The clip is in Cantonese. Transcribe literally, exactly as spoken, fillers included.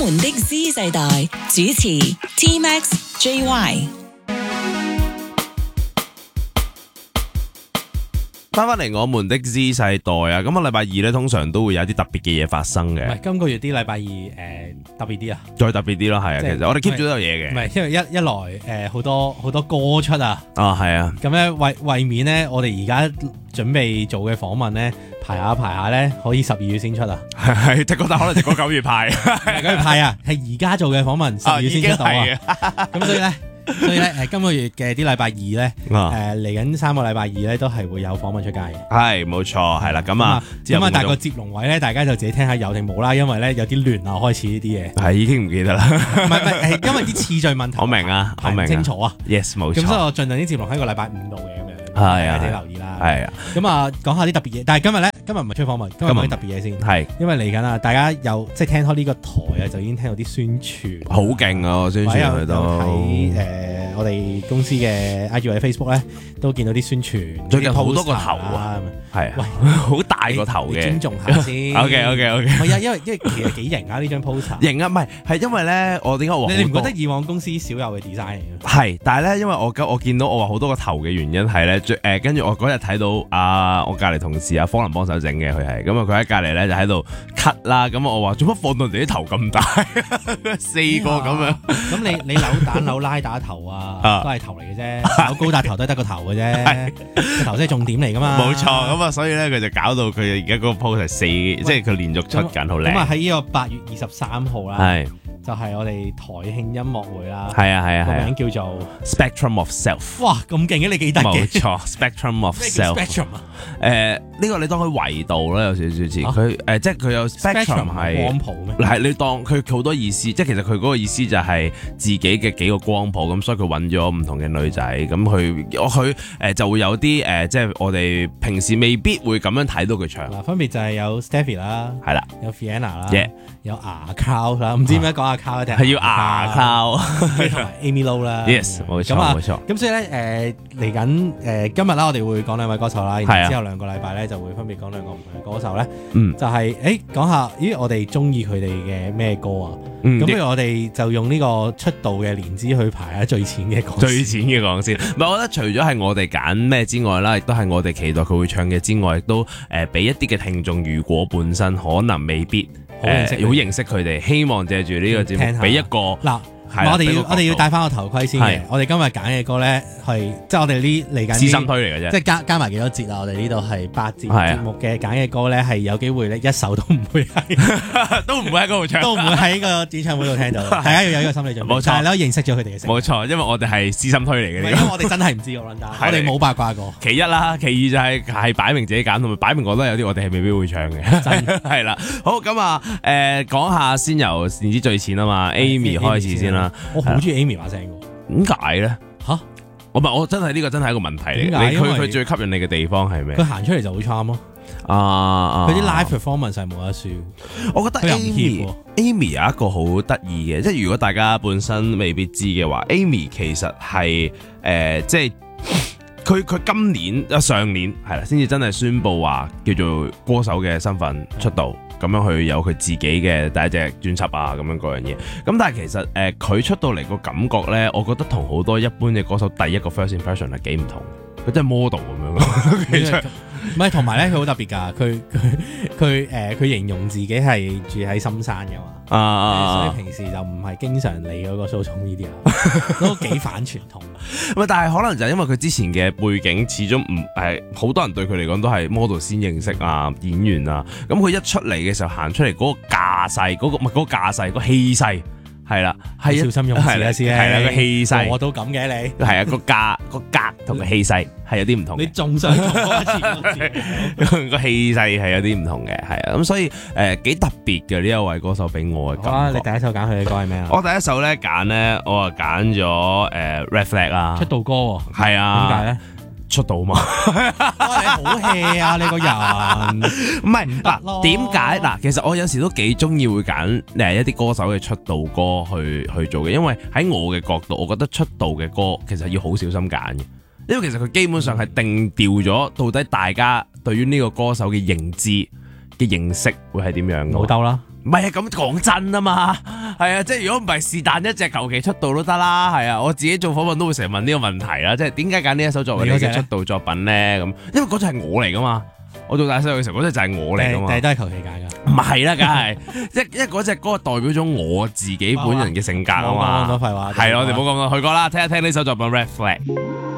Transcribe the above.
們的 Z 世代主持 T Max、J Y。 翻返嚟我們的 Z 世代啊，咁啊禮拜二咧通常都會有啲特別嘅嘢發生嘅。 唔係今個月啲禮拜二誒、呃、特別啲啊， 再特別啲咯，係啊， 即係其實我哋 keep 咗都有嘢嘅。 唔係因為一一來誒好、呃、多好多歌出啊， 啊係啊， 咁咧為為免咧我哋而家準備做嘅訪問咧排下排下咧可以十二月先出啊， 係係直覺得可能直覺九月派， 九月派啊，係而家做嘅訪問十二月先出到啊，咁所以咧。所以咧，誒今個月嘅啲禮拜二咧，誒嚟緊三個禮拜二咧，都係會有訪問出街嘅。 係冇錯，係啦，咁啊， 咁啊，但係個接龍位咧，大家就自己聽下有定冇啦，因為咧有啲亂啊，開始呢啲嘢。 係已經唔記得啦。 唔係唔係，係因為啲次序問題。 我明啊，我明清楚啊。 Yes， 冇錯。 咁所以我盡量啲節目喺個禮拜五度嘅咁樣， 係啊， 大家留意啦。 係啊。 咁啊，講下啲特別嘢，但係今日咧，今日唔係吹訪問，今日講啲特別嘢先。係。因為嚟緊啊，大家有即係聽開呢個台啊，就已經聽到啲宣傳。 好勁啊！宣傳佢都喺誒我哋公司嘅 I G 或者 Facebook 咧，都見到啲宣傳， 最近好多個頭啊，係啊，喂，好大個頭嘅， 尊重下先。 OK OK OK， 唔係啊，因為因為其實幾型啊呢張 poster。型啊，唔係係因為咧，我點解我你唔覺得以往公司少有嘅 design 嚟嘅？ 係，但係咧，因為我我見到我話好多個頭嘅原因係咧，最誒跟住我嗰日睇到啊，我隔離同事阿方林幫手整嘅佢係，咁啊佢喺隔離咧就喺度 cut 啦，咁我話做乜放到人哋啲頭咁大，四個咁樣。 咁你你扭蛋扭拉打頭啊，都係頭嚟嘅啫，扭高達頭都係得個頭嘅啫，個頭先係重點嚟噶嘛。冇錯， 咁啊，所以咧佢就搞到佢而家嗰個 post 係四，即係佢連續出緊好靚。 咁啊喺呢個八月二十三號啦，係就係我哋台慶音樂會啦。係啊係啊，個名叫做 Spectrum of Self。 哇，咁勁嘅你記得嘅？ 冇錯 ，Spectrum of Self。 Spectrum 啊？ 誒呢個你當佢維度啦，有少少似佢誒，即係佢有 Spectrum 係光譜咩？ 係你當佢好多意思，即係其實佢嗰個意思就係自己嘅幾個光譜咁，所以佢揾咗唔同嘅女仔，咁佢佢誒就會有啲誒，即係我哋平時未必會咁樣睇到佢唱。 嗱，分別就係有 Stephy 啦， 係啦， 有 Fiona 啦， yeah. 有牙 Cow 啦，唔知點解講牙 Cow 定係要牙 Cow， 同埋 Amy Low 啦。 Yes， 冇錯冇錯。 咁所以咧誒嚟緊誒今日啦，我哋會講兩位歌手啦，然之後兩個禮拜咧就會分別講兩個唔同嘅歌手咧。嗯，就係誒講下，咦我哋中意佢哋嘅咩歌啊？咁不如我哋就用呢個出道嘅年資去排下最淺嘅歌。 最淺嘅講先，唔係我覺得除咗係我哋揀咩之外啦，亦都係我哋期待佢會唱嘅之外，亦都誒俾一啲嘅聽眾，如果本身可能未必好認識好認識佢哋，希望借住呢個節目俾一個嗱。 我哋要我哋要戴翻個頭盔先嘅。我哋今日揀嘅歌咧係即係我哋呢嚟緊資深推嚟嘅啫， 即係加加埋幾多節啊？我哋呢度係八節節目嘅揀嘅歌咧，係有機會咧一首都唔會係， 都唔會喺嗰度唱， 都唔會喺個演唱會度聽到。大家要有呢個心理準備。冇錯，但係你可以認識咗佢哋嘅。 冇錯，因為我哋係資深推嚟嘅。 因為我哋真係唔知個 rundown，我哋冇八卦過。 其一啦，其二就係係擺明自己揀，同埋擺明覺得有啲我哋係未必會唱嘅。真係啦，好咁啊，誒講下先由年資最淺啊嘛 ，Amy 開始先啦。 我好中意 Amy 把聲嘅， 點解咧？吓，我唔係我真係呢個真係一個問題嚟嘅。佢佢最吸引你嘅地方係咩？ 佢行出嚟就好 charm 咯。 啊， 佢啲 live performance 係冇得輸。 我覺得 Amy Amy 有一個好得意嘅，即係如果大家本身未必知嘅話 ，Amy 其實係誒，即係佢佢今年啊上年係啦，先至真係宣布話叫做歌手嘅身份出道。咁樣去有佢自己嘅第一隻專輯啊，咁樣嗰樣嘢。咁但係其實誒，佢、呃、出到嚟個感覺咧，我覺得同好多一般嘅歌手第一個 first impression 係幾唔同。佢真係 model 咁樣咯，其實唔係，同埋咧佢好特別㗎。佢佢佢誒，佢形容自己係住喺深山㗎嘛。啊，所以平時就唔係經常理嗰個蘇聰呢啲啊，都幾反傳統。 唔係，但係可能就係因為佢之前嘅背景始終唔誒，好多人對佢嚟講都係 model 先認識啊，演員啊。咁佢一出嚟嘅時候行出嚟嗰個架勢，嗰、嗰個唔係嗰個架勢，嗰個氣勢。係啦，係小心用詞啊，先係啦個氣勢， 我都咁嘅你。 係啊，個價個格同個氣勢係有啲唔同。 你仲想重多一次？ 個氣勢係有啲唔同嘅，係啊，咁所以誒幾特別嘅呢一位歌手俾我嘅感覺。 啊，你第一首揀佢嘅歌係咩啊？ 我第一首咧揀咧，我啊揀咗誒 Red Flag 啦， 出道歌喎。 係啊， 點解咧？ 出道嘛， 哇！你好 hea 啊，你個人唔係嗱，點解嗱？其實我有時都幾中意會揀誒一啲歌手嘅出道歌去去做嘅，因為喺我嘅角度，我覺得出道嘅歌其實要好小心揀嘅，因為其實佢基本上係定調咗到底大家對於呢個歌手嘅認知嘅認識會係點樣嘅。 老兜啦， 唔係啊，咁講真啊嘛，係啊，即係如果唔係是但一隻求其出道都得啦，係啊，我自己做訪問都會成日問呢個問題啦，即係點解揀呢一首作為你嘅出道作品咧？咁因為嗰隻係我嚟噶嘛，我做大細路嘅時候嗰隻就係我嚟噶嘛， 但係都係求其揀噶， 唔係啦，梗係，即係嗰隻歌代表咗我自己本人嘅性格啊嘛， 講多廢話， 係我哋唔好講啦，去過啦，聽一聽呢首作品《Red Flag》。